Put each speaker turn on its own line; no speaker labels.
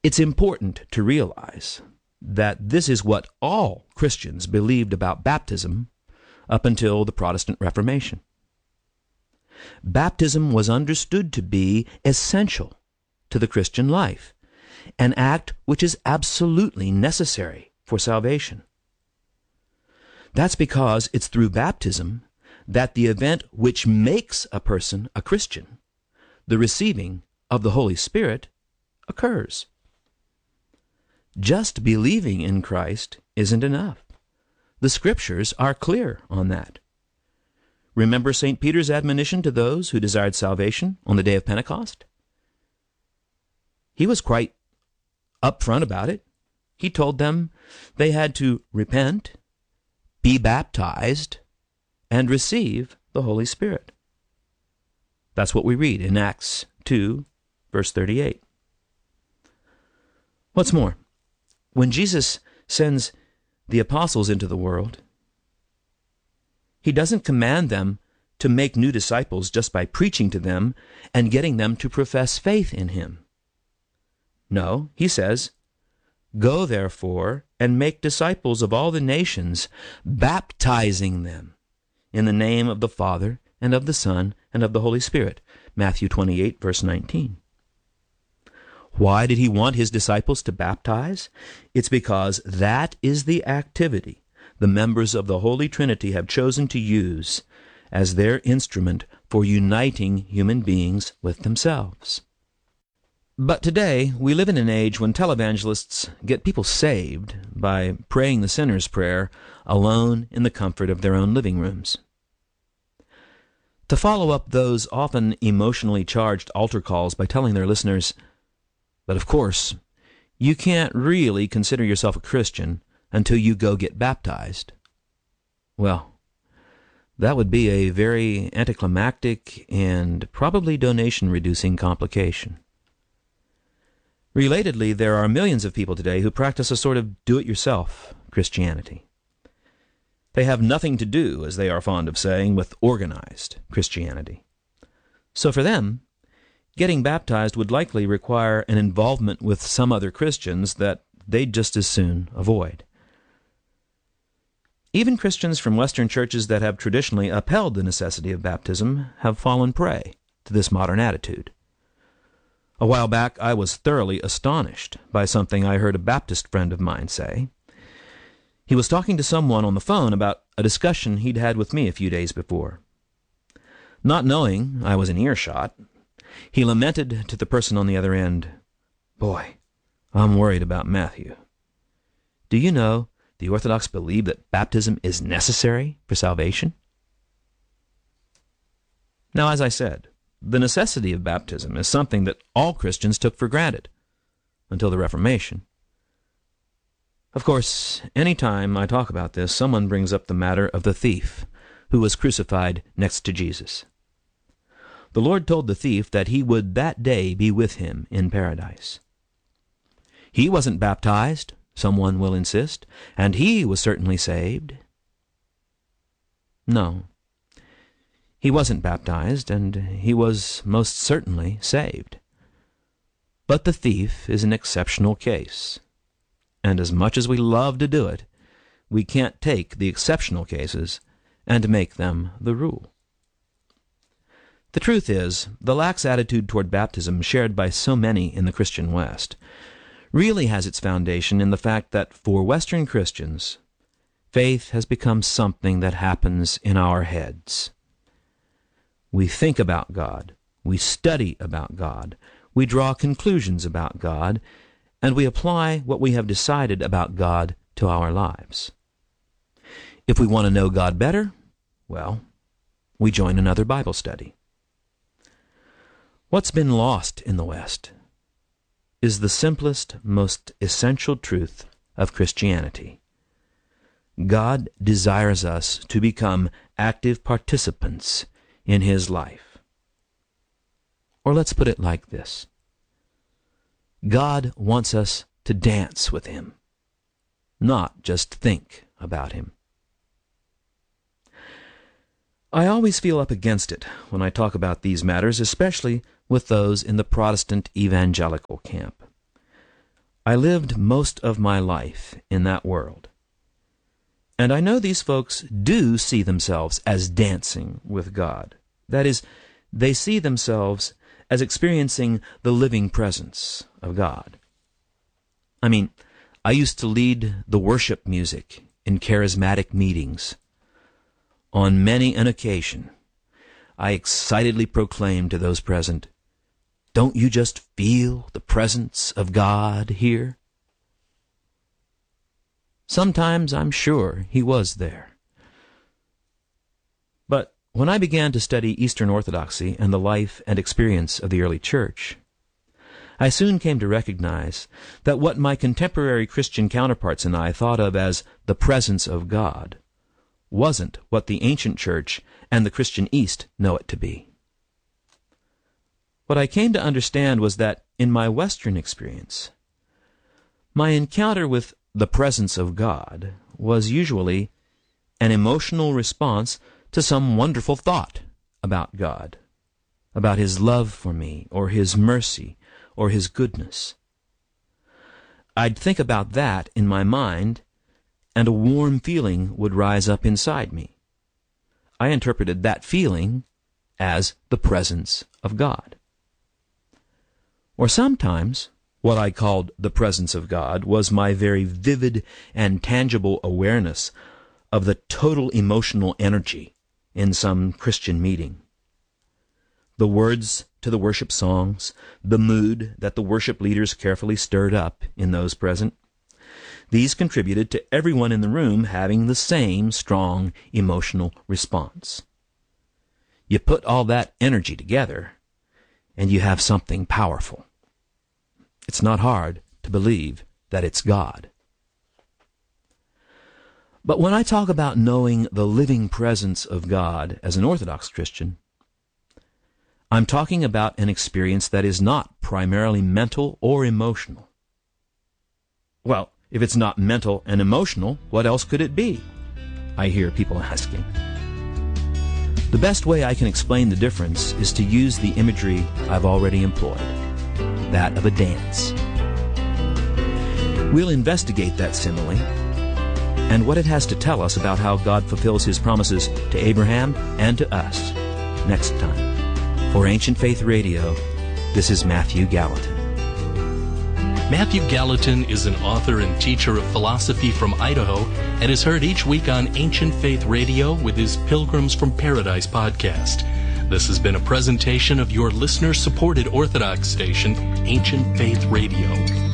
It's important to realize that this is what all Christians believed about baptism up until the Protestant Reformation. Baptism was understood to be essential to the Christian life, an act which is absolutely necessary for salvation. That's because it's through baptism that the event which makes a person a Christian, the receiving of the Holy Spirit, occurs. Just believing in Christ isn't enough. The Scriptures are clear on that. Remember St. Peter's admonition to those who desired salvation on the day of Pentecost? He was quite upfront about it. He told them they had to repent, be baptized, and receive the Holy Spirit. That's what we read in Acts 2, verse 38. What's more, when Jesus sends the apostles into the world, he doesn't command them to make new disciples just by preaching to them and getting them to profess faith in him. No, he says, "Go therefore and make disciples of all the nations, baptizing them in the name of the Father and of the Son and of the Holy Spirit." Matthew 28, verse 19. Why did he want his disciples to baptize? It's because that is the activity the members of the Holy Trinity have chosen to use as their instrument for uniting human beings with themselves. But today, we live in an age when televangelists get people saved by praying the sinner's prayer alone in the comfort of their own living rooms. To follow up those often emotionally charged altar calls by telling their listeners, "But of course, you can't really consider yourself a Christian until you go get baptized." Well, that would be a very anticlimactic and probably donation-reducing complication. Relatedly, there are millions of people today who practice a sort of do-it-yourself Christianity. They have nothing to do, as they are fond of saying, with organized Christianity. So for them, getting baptized would likely require an involvement with some other Christians that they'd just as soon avoid. Even Christians from Western churches that have traditionally upheld the necessity of baptism have fallen prey to this modern attitude. A while back, I was thoroughly astonished by something I heard a Baptist friend of mine say. He was talking to someone on the phone about a discussion he'd had with me a few days before. Not knowing I was in earshot, he lamented to the person on the other end, "Boy, I'm worried about Matthew. Do you know the Orthodox believe that baptism is necessary for salvation?" Now, as I said, the necessity of baptism is something that all Christians took for granted until the Reformation. Of course, any time I talk about this, someone brings up the matter of the thief who was crucified next to Jesus. The Lord told the thief that he would that day be with him in paradise. He wasn't baptized, someone will insist, and he was certainly saved. No, he wasn't baptized, and he was most certainly saved. But the thief is an exceptional case, and as much as we love to do it, we can't take the exceptional cases and make them the rule. The truth is, the lax attitude toward baptism shared by so many in the Christian West really has its foundation in the fact that for Western Christians, faith has become something that happens in our heads. We think about God, we study about God, we draw conclusions about God, and we apply what we have decided about God to our lives. If we want to know God better, well, we join another Bible study. What's been lost in the West is the simplest, most essential truth of Christianity. God desires us to become active participants in His life. Or let's put it like this. God wants us to dance with Him, not just think about Him. I always feel up against it when I talk about these matters, especially with those in the Protestant evangelical camp. I lived most of my life in that world. And I know these folks do see themselves as dancing with God. That is, they see themselves as experiencing the living presence of God. I mean, I used to lead the worship music in charismatic meetings. On many an occasion, I excitedly proclaimed to those present, "Don't you just feel the presence of God here?" Sometimes I'm sure he was there. But when I began to study Eastern Orthodoxy and the life and experience of the early church, I soon came to recognize that what my contemporary Christian counterparts and I thought of as the presence of God wasn't what the ancient church and the Christian East know it to be. What I came to understand was that in my Western experience, my encounter with the presence of God was usually an emotional response to some wonderful thought about God, about His love for me, or His mercy, or His goodness. I'd think about that in my mind, and a warm feeling would rise up inside me. I interpreted that feeling as the presence of God. Or sometimes, what I called the presence of God was my very vivid and tangible awareness of the total emotional energy in some Christian meeting. The words to the worship songs, the mood that the worship leaders carefully stirred up in those present, these contributed to everyone in the room having the same strong emotional response. You put all that energy together, and you have something powerful. It's not hard to believe that it's God. But when I talk about knowing the living presence of God as an Orthodox Christian, I'm talking about an experience that is not primarily mental or emotional. Well, if it's not mental and emotional, what else could it be? I hear people asking. The best way I can explain the difference is to use the imagery I've already employed, that of a dance. We'll investigate that simile and what it has to tell us about how God fulfills His promises to Abraham and to us next time. For Ancient Faith Radio, this is Matthew Gallatin.
Matthew Gallatin is an author and teacher of philosophy from Idaho and is heard each week on Ancient Faith Radio with his Pilgrims from Paradise podcast. This has been a presentation of your listener-supported Orthodox station, Ancient Faith Radio.